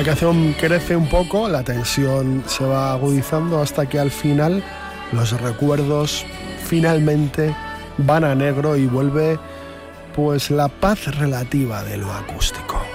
La canción crece un poco, la tensión se va agudizando hasta que al final los recuerdos finalmente van a negro y vuelve pues la paz relativa de lo acústico.